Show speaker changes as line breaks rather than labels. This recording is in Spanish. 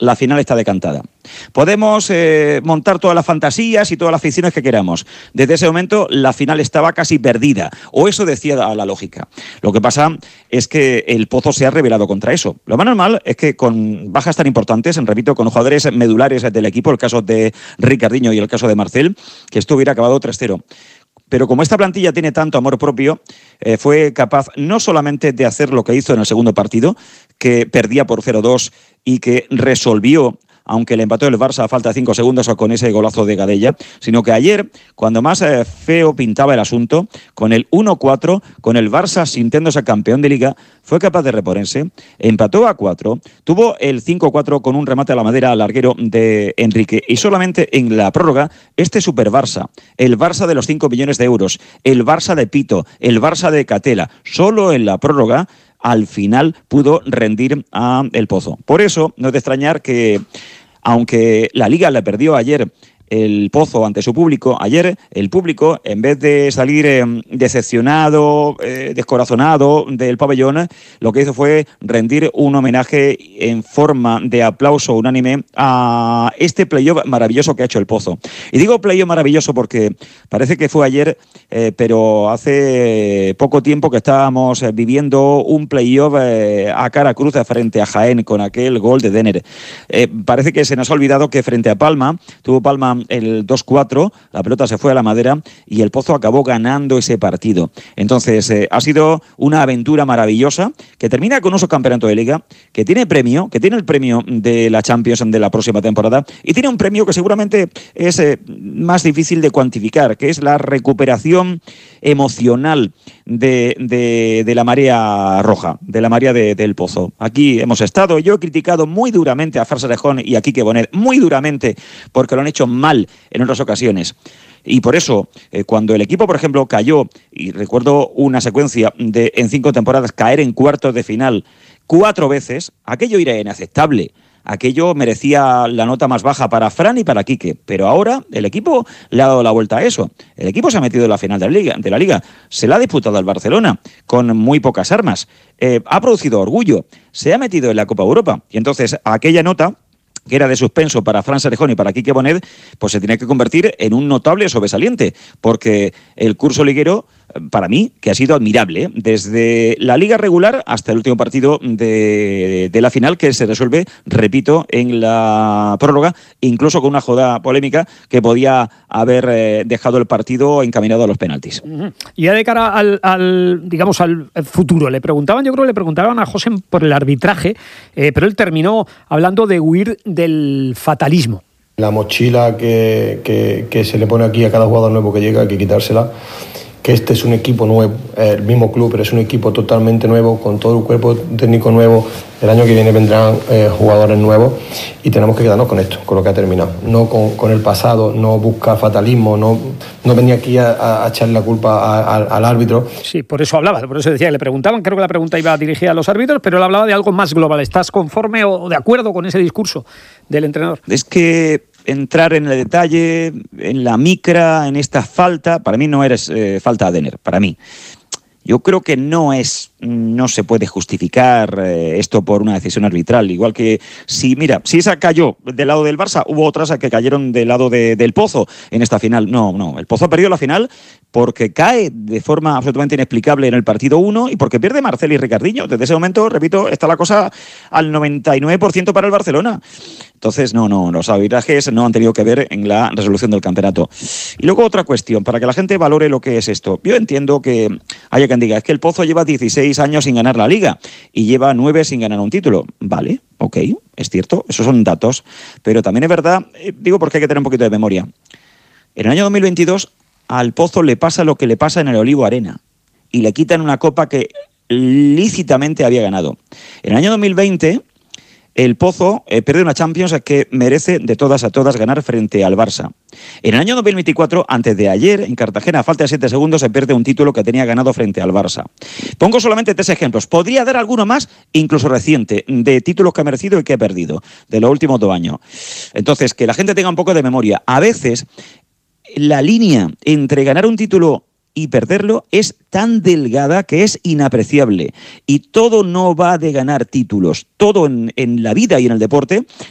la final está decantada. Podemos montar todas las fantasías y todas las ficciones que queramos. Desde ese momento la final estaba casi perdida, o eso decía la lógica. Lo que pasa es que el Pozo se ha rebelado contra eso. Lo más normal es que con bajas tan importantes, repito, con jugadores medulares del equipo, el caso de Ricardinho y el caso de Marcel, que esto hubiera acabado 3-0. Pero como esta plantilla tiene tanto amor propio, fue capaz no solamente de hacer lo que hizo en el segundo partido, que perdía por 0-2 y que resolvió, aunque le empató el Barça a falta de 5 segundos o con ese golazo de Gadella, sino que ayer, cuando más feo pintaba el asunto, con el 1-4, con el Barça sintiéndose campeón de Liga, fue capaz de reponerse, empató a 4, tuvo el 5-4 con un remate a la madera al larguero de Enrique, y solamente en la prórroga, este Super Barça, el Barça de los 5 millones de euros, el Barça de Pito, el Barça de Catela, solo en la prórroga, al final pudo rendir a el Pozo. Por eso, no es de extrañar que, aunque la Liga le perdió ayer el Pozo ante su público, ayer el público, en vez de salir decepcionado, descorazonado del pabellón, lo que hizo fue rendir un homenaje en forma de aplauso unánime a este playoff maravilloso que ha hecho el Pozo. Y digo playoff maravilloso porque parece que fue ayer, pero hace poco tiempo que estábamos viviendo un playoff a cara cruz frente a Jaén con aquel gol de Denner. Parece que se nos ha olvidado que frente a Palma, tuvo Palma el 2-4, la pelota se fue a la madera y el Pozo acabó ganando ese partido. Entonces ha sido una aventura maravillosa que termina con un subcampeonato de Liga, que tiene premio, que tiene el premio de la Champions de la próxima temporada y tiene un premio que seguramente es más difícil de cuantificar, que es la recuperación emocional de la marea roja, de la marea del Pozo. Aquí hemos estado, yo he criticado muy duramente a Fran Sarejón y a Quique Bonet, muy duramente, porque lo han hecho mal en otras ocasiones. Y por eso, cuando el equipo, por ejemplo, cayó, y recuerdo una secuencia de en 5 temporadas caer en cuartos de final 4 veces, aquello era inaceptable. Aquello merecía la nota más baja para Fran y para Quique, pero ahora el equipo le ha dado la vuelta a eso. El equipo se ha metido en la final de la Liga, se la ha disputado al Barcelona con muy pocas armas, ha producido orgullo, se ha metido en la Copa Europa y entonces aquella nota que era de suspenso para Fran Sarejón y para Quique Bonet, pues se tiene que convertir en un notable sobresaliente, porque el curso liguero, para mí, que ha sido admirable, desde la liga regular hasta el último partido de la final, que se resuelve, repito, en la prórroga, incluso con una jugada polémica que podía haber dejado el partido encaminado a los penaltis.
Y ya de cara al futuro, yo creo que le preguntaban a José por el arbitraje, pero él terminó hablando de huir del fatalismo.
La mochila que se le pone aquí a cada jugador nuevo que llega hay que quitársela, que este es un equipo nuevo, el mismo club, pero es un equipo totalmente nuevo, con todo el cuerpo técnico nuevo. El año que viene vendrán jugadores nuevos y tenemos que quedarnos con esto, con lo que ha terminado, no con el pasado, no buscar fatalismo, no venir aquí a echarle la culpa al árbitro.
Sí, por eso hablaba, por eso decía que le preguntaban, creo que la pregunta iba dirigida a los árbitros, pero él hablaba de algo más global. ¿Estás conforme o de acuerdo con ese discurso del entrenador?
Es que entrar en el detalle, en la micra, en esta falta, para mí no eres falta a Denner, para mí. Yo creo que no se puede justificar esto por una decisión arbitral. Igual que si esa cayó del lado del Barça, hubo otras que cayeron del lado del Pozo en esta final. No, el Pozo ha perdido la final porque cae de forma absolutamente inexplicable en el partido 1 y porque pierde Marcel y Ricardinho. Desde ese momento, repito, está la cosa al 99% para el Barcelona. Entonces, no, los arbitrajes no han tenido que ver en la resolución del campeonato. Y luego otra cuestión, para que la gente valore lo que es esto. Yo entiendo que haya quien diga, es que el Pozo lleva 16 años sin ganar la Liga y lleva 9 sin ganar un título. Vale, ok, es cierto, esos son datos. Pero también es verdad, digo porque hay que tener un poquito de memoria. En el año 2022 al Pozo le pasa lo que le pasa en el Olivo Arena y le quitan una copa que lícitamente había ganado. En el año 2020... el Pozo pierde una Champions que merece de todas a todas ganar frente al Barça. En el año 2024, antes de ayer, en Cartagena, a falta de 7 segundos, se pierde un título que tenía ganado frente al Barça. Pongo solamente 3 ejemplos. Podría dar alguno más, incluso reciente, de títulos que ha merecido y que ha perdido, de los últimos 2 años. Entonces, que la gente tenga un poco de memoria. A veces, la línea entre ganar un título y perderlo es tan delgada que es inapreciable. Y todo no va de ganar títulos. Todo en la vida y en el deporte